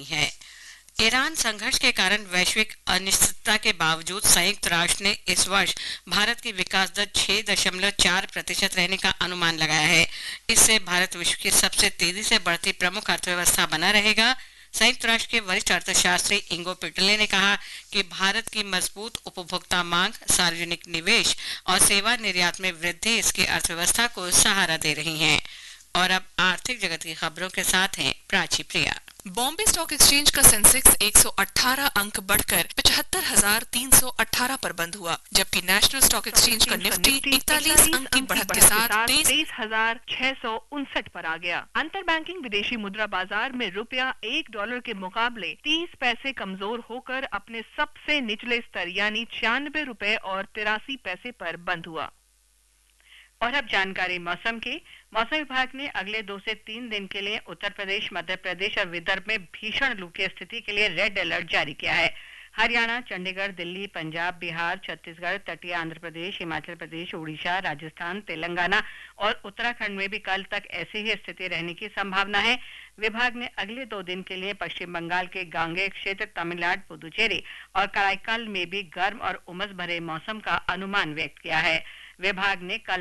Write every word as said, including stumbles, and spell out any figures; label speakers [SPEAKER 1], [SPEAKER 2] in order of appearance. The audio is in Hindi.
[SPEAKER 1] नहीं है। ईरान संघर्ष के कारण वैश्विक अनिश्चितता के बावजूद संयुक्त राष्ट्र ने इस वर्ष भारत की विकास दर छह दशमलव चार प्रतिशत रहने का अनुमान लगाया है। इससे भारत विश्व की सबसे तेजी से बढ़ती प्रमुख अर्थव्यवस्था बना रहेगा। संयुक्त राष्ट्र के वरिष्ठ अर्थशास्त्री इंगो पिटले ने कहा कि भारत की मजबूत उपभोक्ता मांग, सार्वजनिक निवेश और सेवा निर्यात में वृद्धि इसकी अर्थव्यवस्था को सहारा दे रही हैं। और अब आर्थिक जगत की खबरों के साथ हैं प्राची प्रिया।
[SPEAKER 2] बॉम्बे स्टॉक एक्सचेंज का सेंसेक्स एक सौ अठारह अंक बढ़कर पचहत्तर हजार तीन सौ अठारह पर बंद हुआ, जबकि नेशनल स्टॉक एक्सचेंज का निफ्टी इकतालीस अंक की बढ़त के साथ
[SPEAKER 3] तेईस हजार छह सौ उनसठ पर आ गया। अंतर बैंकिंग विदेशी मुद्रा बाजार में रुपया एक डॉलर के मुकाबले तीस पैसे कमजोर होकर अपने सबसे निचले स्तर यानी छियानबे रुपए और तिरासी पैसे पर बंद हुआ। और अब जानकारी मौसम की। मौसम विभाग ने अगले दो से तीन दिन के लिए उत्तर प्रदेश, मध्य प्रदेश और विदर्भ में भीषण लू की स्थिति के लिए रेड अलर्ट जारी किया है। हरियाणा, चंडीगढ़, दिल्ली, पंजाब, बिहार, छत्तीसगढ़, तटीय आंध्र प्रदेश, हिमाचल प्रदेश, उड़ीसा, राजस्थान, तेलंगाना और उत्तराखंड में भी कल तक ऐसी ही स्थिति रहने की संभावना है। विभाग ने अगले दो दिन के लिए पश्चिम बंगाल के गांगेय क्षेत्र, तमिलनाडु, पुदुचेरी और कराईकल में भी गर्म और उमस भरे मौसम का अनुमान व्यक्त किया है। विभाग ने कल